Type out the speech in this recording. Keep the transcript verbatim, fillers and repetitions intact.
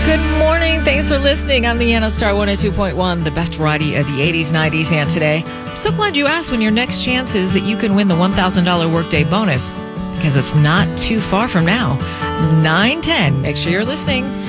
Good morning. Thanks for listening. I'm Leanna Star one oh two point one, the best variety of the eighties, nineties, and today. I'm so glad you asked when your next chance is that you can win the one thousand dollars workday bonus, because it's not too far from now. nine ten. Make sure you're listening.